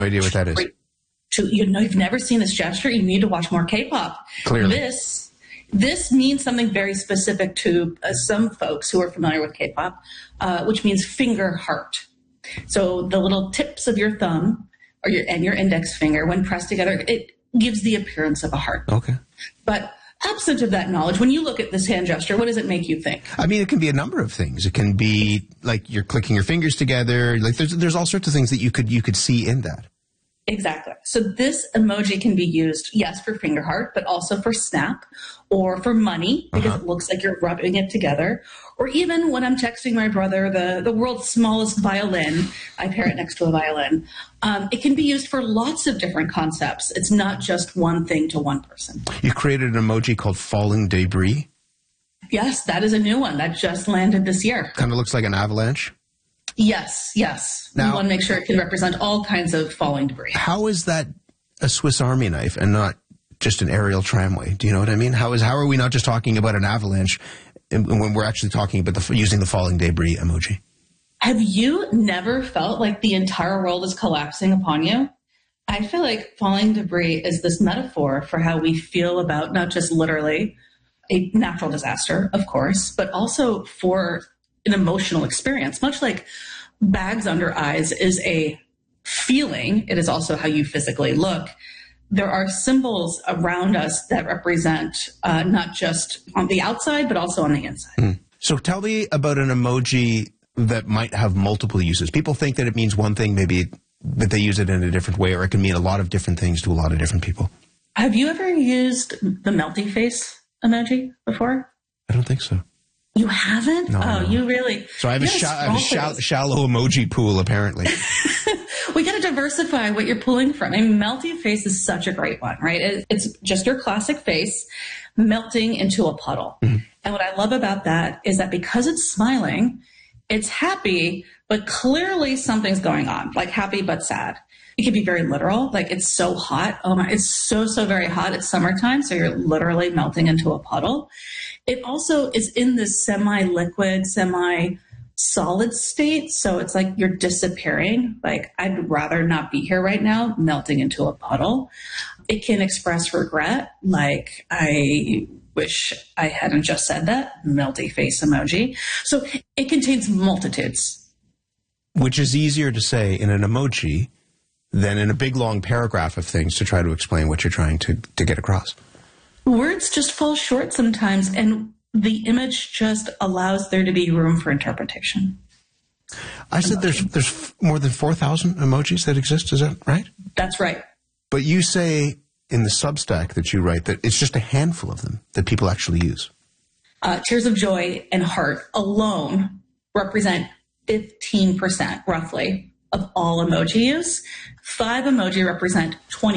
No idea what that is. You've never seen this gesture. You need to watch more K-pop. Clearly. This means something very specific to some folks who are familiar with K-pop, which means finger heart. So the little tips of your thumb and your index finger, when pressed together, it gives the appearance of a heart. Okay. But absent of that knowledge, when you look at this hand gesture, what does it make you think? I mean, it can be a number of things. It can be like you're clicking your fingers together. Like there's all sorts of things that you could see in that. Exactly. So this emoji can be used, yes, for finger heart, but also for snap or for money, because it looks like you're rubbing it together. Or even when I'm texting my brother the world's smallest violin, I pair it next to a violin. It can be used for lots of different concepts. It's not just one thing to one person. You created an emoji called falling debris. Yes, that is a new one that just landed this year. Kind of looks like an avalanche. Yes. Now, we want to make sure it can represent all kinds of falling debris. How is that a Swiss Army knife and not just an aerial tramway? Do you know what I mean? How are we not just talking about an avalanche when we're actually talking about using the falling debris emoji? Have you never felt like the entire world is collapsing upon you? I feel like falling debris is this metaphor for how we feel about not just literally a natural disaster, of course, but also for an emotional experience. Much like bags under eyes is a feeling, it is also how you physically look. There are symbols around us that represent not just on the outside, but also on the inside. So tell me about an emoji that might have multiple uses. People think that it means one thing, maybe that they use it in a different way, or it can mean a lot of different things to a lot of different people. Have you ever used the melty face emoji before? I don't think so. You haven't? No. You really... So I have a shallow emoji pool, apparently. We got to diversify what you're pulling from. I mean, melty face is such a great one, right? It's just your classic face melting into a puddle. Mm-hmm. And what I love about that is that because it's smiling, it's happy, but clearly something's going on, like happy but sad. It can be very literal, like it's so hot. Oh my, it's so very hot. It's summertime, so you're literally melting into a puddle. It also is in this semi-liquid, semi-solid state, so it's like you're disappearing. Like, I'd rather not be here right now, melting into a puddle. It can express regret, like, I wish I hadn't just said that, melty face emoji. So it contains multitudes. Which is easier to say in an emoji than in a big, long paragraph of things to try to explain what you're trying to get across. Words just fall short sometimes, and the image just allows there to be room for interpretation. I said there's more than 4,000 emojis that exist, is that right? That's right. But you say in the Substack that you write that it's just a handful of them that people actually use. Tears of joy and heart alone represent 15%, roughly, of all emoji use. 5 emoji represent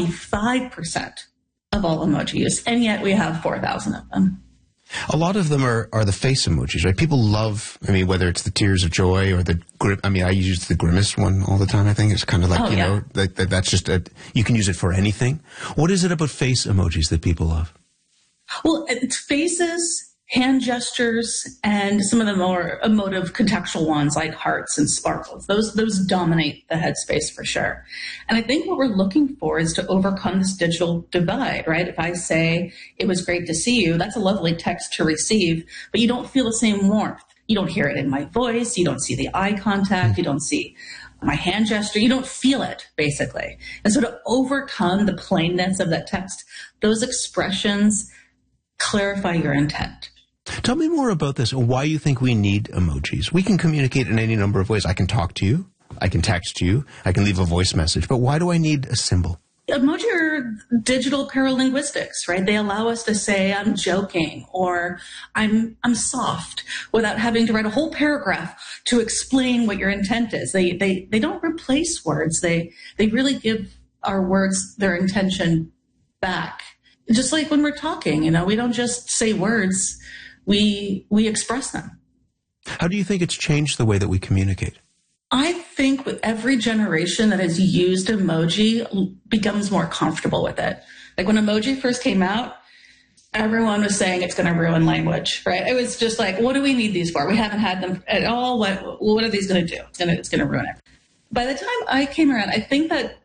25% of all emoji use, and yet we have 4,000 of them. A lot of them are the face emojis, right? People love, I mean, whether it's the tears of joy or I use the grimace one all the time, I think. It's kind of like, know, that's just you can use it for anything. What is it about face emojis that people love? Well, it's faces, hand gestures, and some of the more emotive contextual ones like hearts and sparkles. Those dominate the headspace for sure. And I think what we're looking for is to overcome this digital divide, right? If I say, it was great to see you, that's a lovely text to receive, but you don't feel the same warmth. You don't hear it in my voice. You don't see the eye contact. You don't see my hand gesture. You don't feel it, basically. And so to overcome the plainness of that text, those expressions clarify your intent. Tell me more about this and why you think we need emojis. We can communicate in any number of ways. I can talk to you. I can text you. I can leave a voice message. But why do I need a symbol? Emoji are digital paralinguistics, right? They allow us to say, I'm joking, or I'm soft, without having to write a whole paragraph to explain what your intent is. They don't replace words. They really give our words their intention back. Just like when we're talking, we don't just say words. We express them. How do you think it's changed the way that we communicate? I think with every generation that has used emoji becomes more comfortable with it. Like when emoji first came out, everyone was saying it's going to ruin language, right? It was just like, what do we need these for? We haven't had them at all. What are these going to do? It's going to ruin it. By the time I came around, I think that